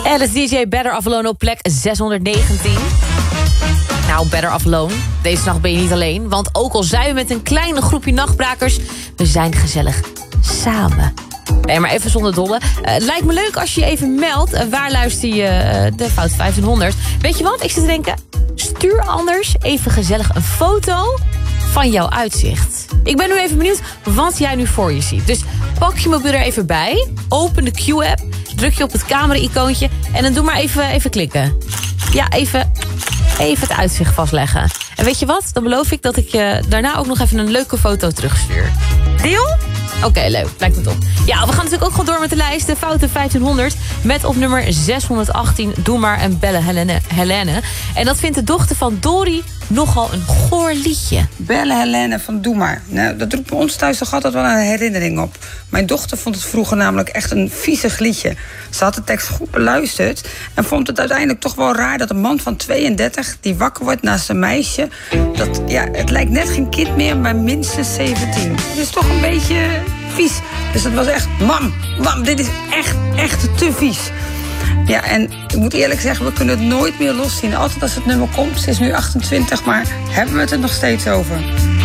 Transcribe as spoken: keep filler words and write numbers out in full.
En het is D J Better Off Alone op plek zeshonderdnegentien. Nou, Better Off Alone. Deze nacht ben je niet alleen. Want ook al zijn we met een kleine groepje nachtbrakers, we zijn gezellig samen. Nee, maar even zonder dolle. Uh, het lijkt me leuk als je je even meldt. Uh, waar luister je uh, de Fout vijftienhonderd? Weet je wat? Ik zit te denken, stuur anders even gezellig een foto van jouw uitzicht. Ik ben nu even benieuwd wat jij nu voor je ziet. Dus pak je mobiel er even bij. Open de Q-app. Druk je op het camera-icoontje. En dan doe maar even, even klikken. Ja, even, even het uitzicht vastleggen. En weet je wat? Dan beloof ik dat ik je daarna ook nog even een leuke foto terugstuur. Deal? Oké, okay, leuk. Lijkt me top. Ja, we gaan natuurlijk ook gewoon door met de lijst. De Foute vijftienhonderd. Met op nummer zeshonderdachttien Doe maar en Belle Helene, Helene. En dat vindt de dochter van Dori nogal een goor liedje. Belle Helene van Doe maar. Nou, dat roept bij ons thuis toch altijd wel een herinnering op. Mijn dochter vond het vroeger namelijk echt een viezig liedje. Ze had de tekst goed beluisterd en vond het uiteindelijk toch wel raar dat een man van tweeëndertig die wakker wordt naast een meisje, dat, ja, het lijkt net geen kind meer, maar minstens zeventien. Het is toch een beetje vies. Dus dat was echt, mam, mam, dit is echt, echt te vies. Ja, en ik moet eerlijk zeggen, we kunnen het nooit meer loszien. Altijd als het nummer komt, ze is nu achtentwintig, maar hebben we het er nog steeds over.